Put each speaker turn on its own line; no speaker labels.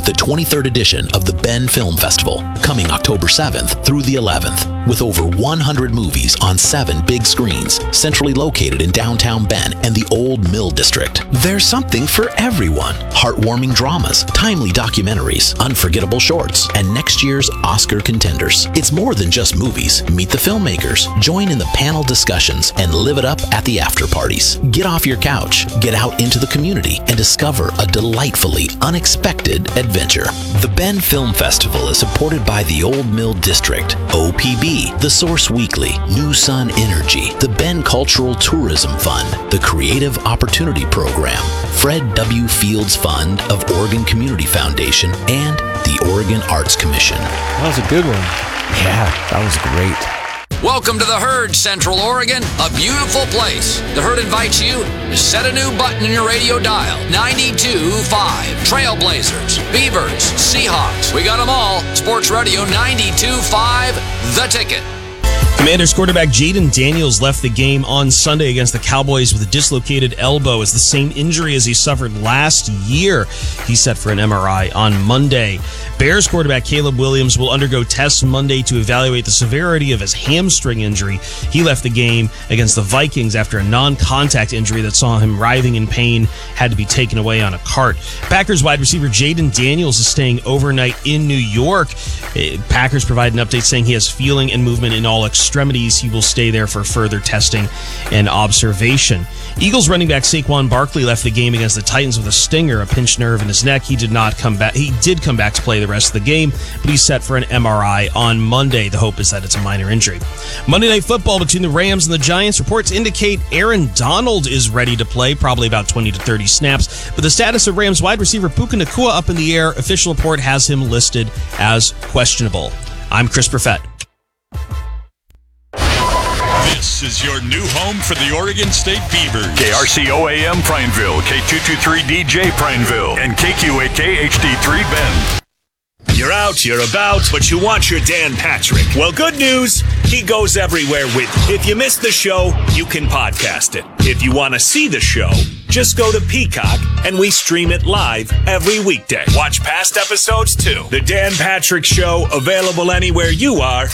the 23rd edition of the Bend Film Festival, coming October 7th through the 11th, with over 100 movies on 7 big screens, centrally located in downtown Bend and the Old Mill District. There's something for everyone. Heartwarming dramas, timely documentaries, unforgettable shorts, and next year's Oscar contenders. It's more than just movies. Meet the filmmakers, join in the panel discussions, and live it up at the after parties. Get off your couch, get out into the community, and discover a delightfully unexpected adventure. The Bend Film Festival is supported by the Old Mill District, OPB, The Source Weekly, New Sun Energy, the Bend Cultural Tourism Fund, the Creative Opportunity Program, Fred W. Fields Fund of Oregon Community Foundation, and the Oregon Arts Commission.
That was a good one.
Yeah, that was great.
Welcome to the Herd, Central Oregon, a beautiful place. The Herd invites you to set a new button in your radio dial. 92.5. Trailblazers, Beavers, Seahawks. We got them all. Sports Radio 92.5, The Ticket.
Commanders quarterback Jaden Daniels left the game on Sunday against the Cowboys with a dislocated elbow. It's the same injury as he suffered last year. He's set for an MRI on Monday. Bears quarterback Caleb Williams will undergo tests Monday to evaluate the severity of his hamstring injury. He left the game against the Vikings after a non-contact injury that saw him writhing in pain, had to be taken away on a cart. Packers wide receiver Jaden Daniels is staying overnight in New York. Packers provide an update saying he has feeling and movement in all extremities. He will stay there for further testing and observation. Eagles running back Saquon Barkley left the game against the Titans with a stinger, a pinched nerve in his neck. He did not come back. He did come back to play the rest of the game, but he's set for an MRI on Monday. The hope is that it's a minor injury. Monday Night Football between the Rams and the Giants. Reports indicate Aaron Donald is ready to play, probably about 20 to 30 snaps. But the status of Rams wide receiver Puka Nacua up in the air. Official report has him listed as questionable. I'm Chris Perfett.
This is your new home for the Oregon State Beavers.
KRCO-AM Prineville, K223DJ Prineville, and KQAK HD3 Bend.
You're out, you're about, but you want your Dan Patrick. Well, good news, he goes everywhere with you. If you missed the show, you can podcast it. If you want to see the show, just go to Peacock, and we stream it live every weekday. Watch past episodes, too. The Dan Patrick Show, available anywhere you are.